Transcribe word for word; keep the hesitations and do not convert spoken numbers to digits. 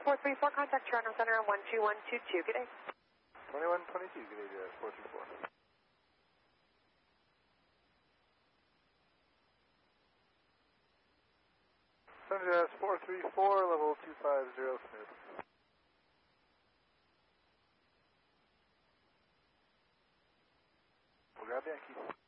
four three four, contact Toronto Center on one two one two two. Good day. twenty-one twenty-two, good day, Jazz four two four. Center Jazz four three four, level two five zero, Smith. We'll grab Yankee.